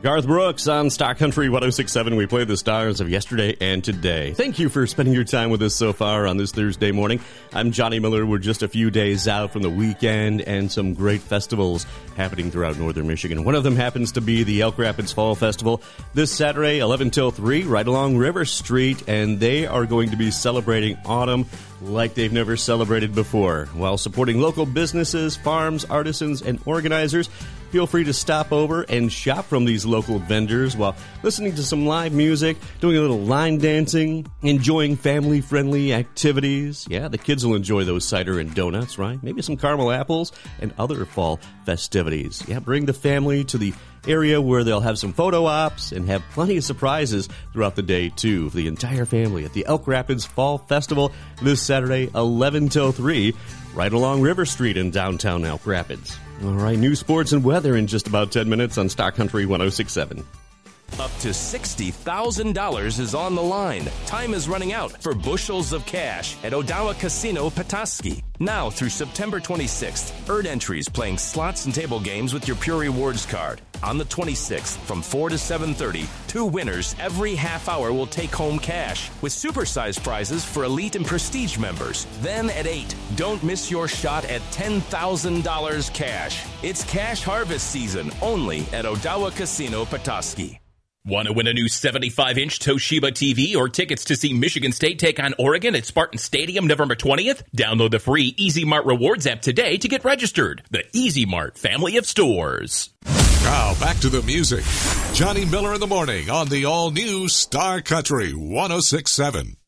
Garth Brooks on Star Country 106.7. We played the stars of yesterday and today. Thank you for spending your time with us so far on this Thursday morning. I'm Johnny Miller. We're just a few days out from the weekend and some great festivals happening throughout northern Michigan. One of them happens to be the Elk Rapids Fall Festival this Saturday, 11 till 3, right along River Street, and they are going to be celebrating autumn like they've never celebrated before. While supporting local businesses, farms, artisans, and organizers, feel free to stop over and shop from these local vendors while listening to some live music, doing a little line dancing, enjoying family-friendly activities. Yeah, the kids will enjoy those cider and donuts, right? Maybe some caramel apples and other fall festivities. Yeah, bring the family to the area where they'll have some photo ops and have plenty of surprises throughout the day, too, for the entire family at the Elk Rapids Fall Festival this Saturday, 11 till 3, right along River Street in downtown Elk Rapids. All right, news, sports, and weather in just about 10 minutes on Star Country 106.7. Up to $60,000 is on the line. Time is running out for bushels of cash at Odawa Casino Petoskey. Now through September 26th, earn entries playing slots and table games with your Pure Rewards card. On the 26th, from 4 to 7:30, 2 winners every half hour will take home cash with supersized prizes for elite and prestige members. Then at 8, don't miss your shot at $10,000 cash. It's cash harvest season only at Odawa Casino Petoskey. Want to win a new 75-inch Toshiba TV or tickets to see Michigan State take on Oregon at Spartan Stadium November 20th? Download the free Easy Mart Rewards app today to get registered. The Easy Mart family of stores. Now back to the music. Johnny Miller in the morning on the all-new Star Country 106.7.